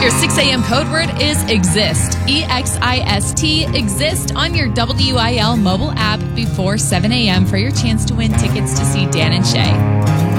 Your 6 a.m. code word is EXIST. EXIST, EXIST on your WIL mobile app before 7 a.m. for your chance to win tickets to see Dan and Shay.